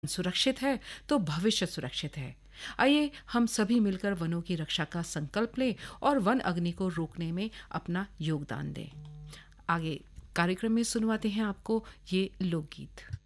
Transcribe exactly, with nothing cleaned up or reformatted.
सुरक्षित है तो भविष्य सुरक्षित है। आइए हम सभी मिलकर वनों की रक्षा का संकल्प लें और वन अग्नि को रोकने में अपना योगदान दें। आगे कार्यक्रम में सुनवाते हैं आपको ये लोकगीत।